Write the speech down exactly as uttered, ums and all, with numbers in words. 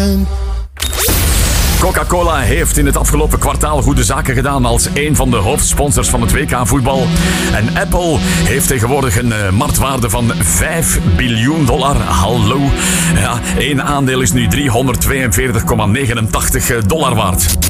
mind. Coca-Cola heeft in het afgelopen kwartaal goede zaken gedaan als een van de hoofdsponsors van het W K-voetbal. En Apple heeft tegenwoordig een uh, marktwaarde van vijf biljoen dollar. Hallo. Ja, één aandeel is nu driehonderdtweeënveertig komma negenentachtig dollar waard.